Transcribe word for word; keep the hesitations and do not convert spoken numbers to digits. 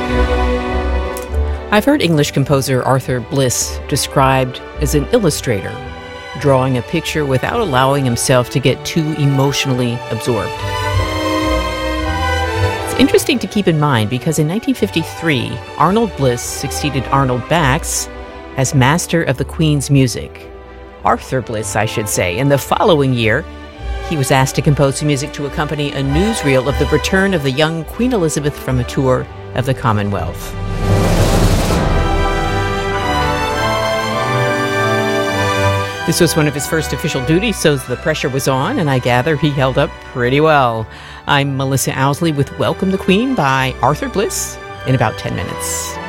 I've heard English composer Arthur Bliss described as an illustrator, drawing a picture without allowing himself to get too emotionally absorbed. It's interesting to keep in mind because in nineteen fifty-three, Arnold Bliss succeeded Arnold Bax as Master of the Queen's Music. Arthur Bliss, I should say. In the following year, he was asked to compose music to accompany a newsreel of the return of the young Queen Elizabeth from a tour of the Commonwealth. This was one of his first official duties, so the pressure was on, and I gather he held up pretty well. I'm Melissa Owsley with Welcome the Queen by Arthur Bliss in about ten minutes.